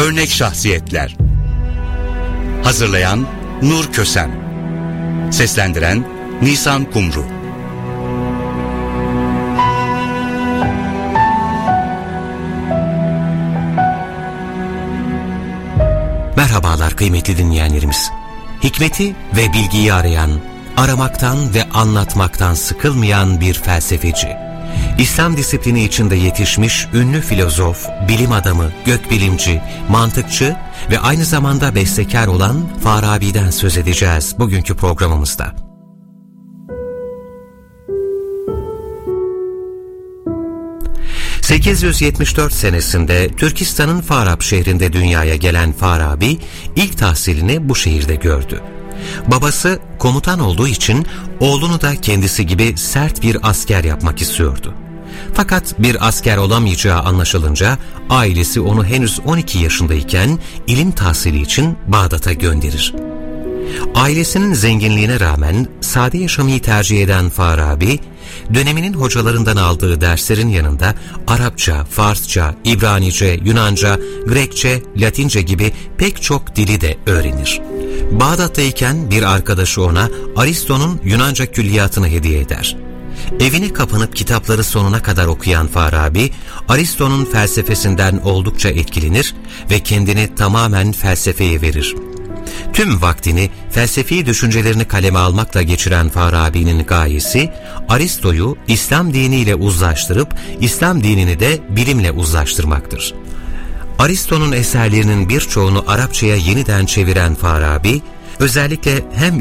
Örnek şahsiyetler. Hazırlayan Nur Kösem. Seslendiren Nisan Kumru. Merhabalar kıymetli dinleyenlerimiz. Hikmeti ve bilgiyi arayan, aramaktan ve anlatmaktan sıkılmayan bir felsefeci, İslam disiplini içinde yetişmiş ünlü filozof, bilim adamı, gökbilimci, mantıkçı ve aynı zamanda bestekar olan Farabi'den söz edeceğiz bugünkü programımızda. ...874 senesinde Türkistan'ın Farab şehrinde dünyaya gelen Farabi, ilk tahsilini bu şehirde gördü. Babası komutan olduğu için oğlunu da kendisi gibi sert bir asker yapmak istiyordu. Fakat bir asker olamayacağı anlaşılınca ailesi onu henüz 12 yaşındayken ilim tahsili için Bağdat'a gönderir. Ailesinin zenginliğine rağmen sade yaşamayı tercih eden Farabi, döneminin hocalarından aldığı derslerin yanında Arapça, Farsça, İbranice, Yunanca, Grekçe, Latince gibi pek çok dili de öğrenir. Bağdat'tayken bir arkadaşı ona Aristo'nun Yunanca külliyatını hediye eder. Evine kapanıp kitapları sonuna kadar okuyan Farabi, Aristo'nun felsefesinden oldukça etkilenir ve kendini tamamen felsefeye verir. Tüm vaktini felsefi düşüncelerini kaleme almakla geçiren Farabi'nin gayesi, Aristo'yu İslam diniyle uzlaştırıp İslam dinini de bilimle uzlaştırmaktır. Aristo'nun eserlerinin birçoğunu Arapçaya yeniden çeviren Farabi, özellikle hem